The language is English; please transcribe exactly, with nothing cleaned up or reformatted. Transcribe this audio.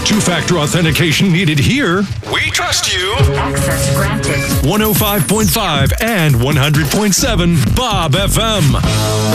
two-factor authentication needed here. We trust you. Access granted. one oh five point five and one hundred point seven Bob F M.